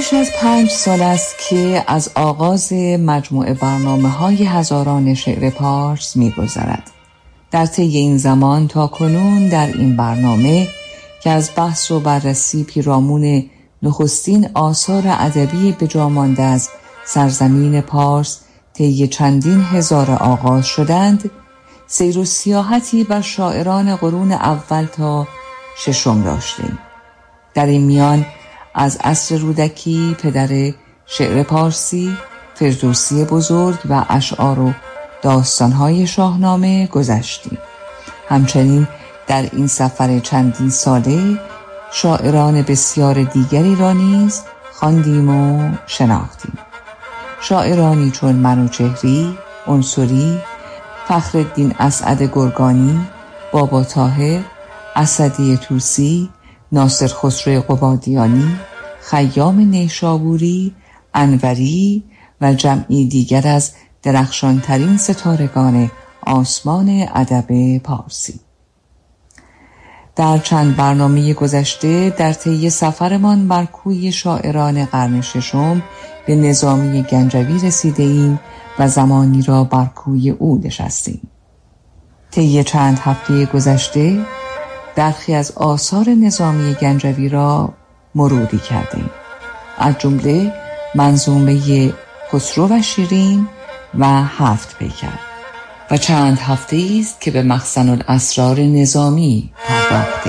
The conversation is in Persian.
بیش از 5 سال است که از آغاز مجموعه برنامه‌های هزاران شعر پارس می‌گذرد. در طی این زمان تا کنون در این برنامه که از بحث و بررسی پیرامون نخستین آثار ادبی به جا مانده از سرزمین پارس طی چندین هزار آغاز شدند، سیر و سیاحتی بر شاعران قرون اول تا ششم داشتیم. در این میان از عصر رودکی پدر شعر پارسی، فردوسی بزرگ و اشعار و داستان‌های شاهنامه گذشتیم. همچنین در این سفر چندین ساله شاعران بسیار دیگری را نیز خواندیم و شناختیم. شاعرانی چون منوچهری، عنصری، فخرالدین اسعد گرگانی، بابا طاهر، اسدی طوسی، ناصر خسرو قبادیانی، خیام نیشابوری، انوری و جمعی دیگر از درخشانترین ستارگان آسمان ادب پارسی. در چند برنامه گذشته در طی سفرمان بر کوی شاعران قرن ششم به نظامی گنجوی رسیده ایم و زمانی را بر کوی او نشستیم. طی چند هفته گذشته برخی از آثار نظامی گنجوی را مروری کردیم، از جمله منظومه خسرو و شیرین و 7 پیکر، و چند هفته است که به مخزن الاسرار نظامی پرداختیم.